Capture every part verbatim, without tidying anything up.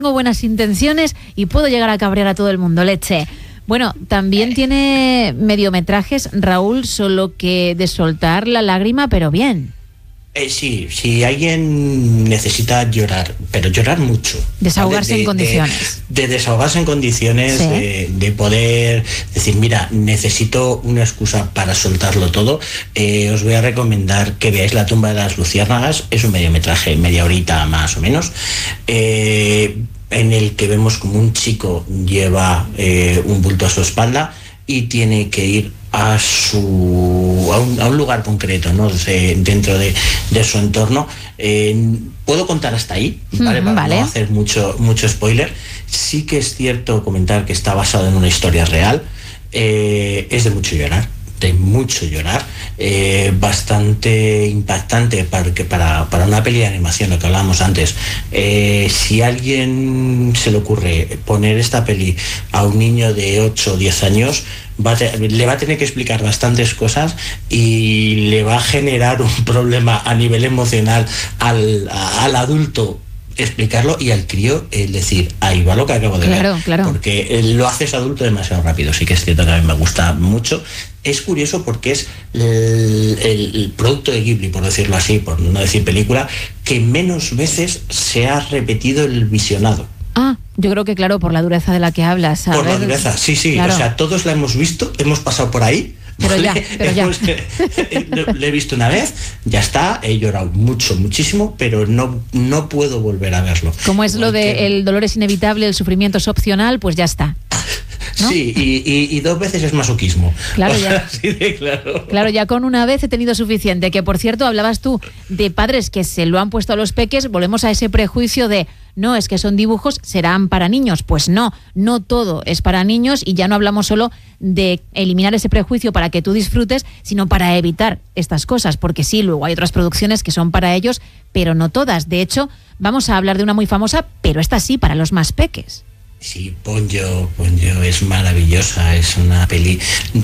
tengo buenas intenciones y puedo llegar a cabrear a todo el mundo, leche. Bueno, también tiene mediometrajes, Raúl, solo que de soltar la lágrima, pero bien. Eh, sí, si alguien necesita llorar, pero llorar mucho. Desahogarse ¿vale? de, en condiciones. De, de desahogarse en condiciones, sí. de, de poder decir, mira, necesito una excusa para soltarlo todo. Eh, os voy a recomendar que veáis La tumba de las luciérnagas. Es un mediometraje, media horita más o menos, eh, en el que vemos como un chico lleva eh, un bulto a su espalda y tiene que ir a su a un, a un lugar concreto, ¿no? De, dentro de, de su entorno. Eh, puedo contar hasta ahí, ¿vale? Para vale. no hacer mucho, mucho spoiler. Sí que es cierto comentar que está basado en una historia real. Eh, es de mucho llorar. de mucho llorar, eh, bastante impactante para, para, para una peli de animación, lo que hablábamos antes. Eh, si a alguien se le ocurre poner esta peli a un niño de ocho o diez años, va a te, le va a tener que explicar bastantes cosas y le va a generar un problema a nivel emocional al, al adulto explicarlo, y al crío el decir, ahí va lo que acabo de claro, ver, claro. porque lo haces adulto demasiado rápido. Sí que es cierto que a mí me gusta mucho. Es curioso porque es el, el producto de Ghibli, por decirlo así, por no decir película, que menos veces se ha repetido el visionado. Ah, yo creo que claro, por la dureza de la que hablas. A por ver, la dureza, sí, sí, claro. O sea, todos la hemos visto, hemos pasado por ahí. Pero ¿vale? ya, pero ya. Hemos, lo he visto una vez, ya está, he llorado mucho, muchísimo, pero no, no puedo volver a verlo. Como es Igual lo de que... el dolor es inevitable, el sufrimiento es opcional, pues ya está, ¿no? Sí, y, y, y dos veces es masoquismo. Claro, o sea, ya. así de claro. Claro, ya con una vez he tenido suficiente. Que por cierto, hablabas tú de padres que se lo han puesto a los peques. Volvemos a ese prejuicio de no, es que son dibujos, serán para niños. Pues no, no todo es para niños, y ya no hablamos solo de eliminar ese prejuicio para que tú disfrutes, sino para evitar estas cosas, porque sí, luego hay otras producciones que son para ellos, pero no todas. De hecho, vamos a hablar de una muy famosa, pero esta sí, para los más peques. Sí, Ponyo, Ponyo es maravillosa, es una peli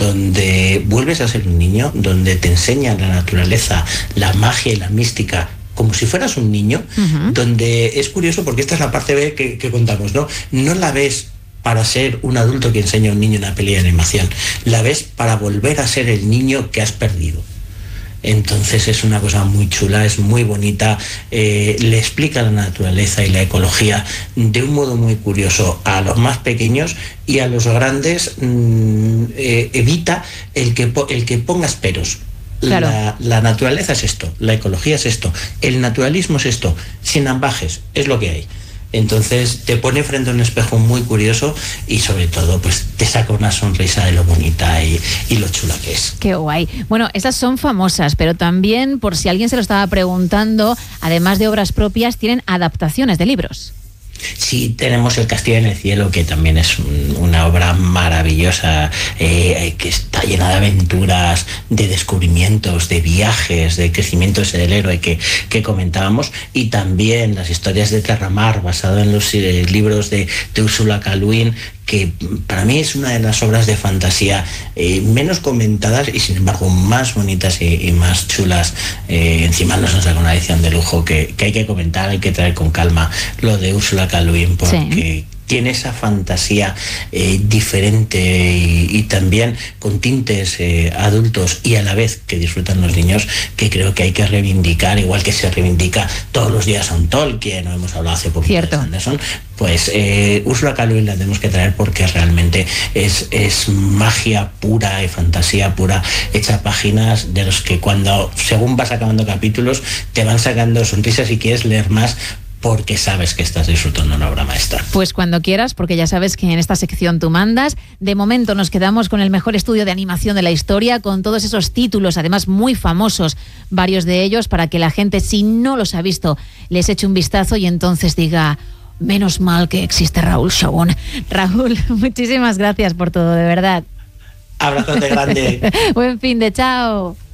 donde vuelves a ser un niño, donde te enseñan la naturaleza, la magia y la mística, como si fueras un niño, uh-huh. Donde es curioso porque esta es la parte B que, que contamos, ¿no? No la ves para ser un adulto que enseña a un niño una peli de animación, la ves para volver a ser el niño que has perdido. Entonces es una cosa muy chula, es muy bonita, eh, le explica la naturaleza y la ecología de un modo muy curioso a los más pequeños, y a los grandes mmm, eh, evita el que, el que pongas peros. Claro. La, la naturaleza es esto, la ecología es esto, el naturalismo es esto, sin ambajes, es lo que hay. Entonces te pone frente a un espejo muy curioso, y sobre todo pues te saca una sonrisa de lo bonita y, y lo chula que es. Qué guay. Bueno, esas son famosas, pero también, por si alguien se lo estaba preguntando, además de obras propias, tienen adaptaciones de libros. Sí, tenemos El Castillo en el Cielo, que también es un, una obra maravillosa, eh, que está llena de aventuras, de descubrimientos, de viajes, de crecimiento ese del héroe que, que comentábamos, y también las historias de Terramar, basado en los eh, libros de, de Úrsula K. Le Guin, que para mí es una de las obras de fantasía eh, menos comentadas y sin embargo más bonitas y, y más chulas. Eh, encima nos han sacado una edición de lujo que, que hay que comentar, hay que traer con calma lo de Úrsula K. Le Guin, porque... Sí. Tiene esa fantasía eh, diferente y, y también con tintes eh, adultos, y a la vez que disfrutan los niños, que creo que hay que reivindicar, igual que se reivindica todos los días a un Tolkien, no hemos hablado hace poquito de Sanderson, pues eh, Úrsula K. Le Guin la tenemos que traer porque realmente es, es magia pura y fantasía pura, hecha páginas de los que cuando, según vas acabando capítulos, te van sacando sonrisas y quieres leer más, porque sabes que estás disfrutando una obra maestra. Pues cuando quieras, porque ya sabes que en esta sección tú mandas. De momento nos quedamos con el mejor estudio de animación de la historia, con todos esos títulos, además muy famosos, varios de ellos, para que la gente, si no los ha visto, les eche un vistazo y entonces diga, menos mal que existe Raúl Chagón. Raúl, muchísimas gracias por todo, de verdad. Abrazote grande. Buen fin de, chao.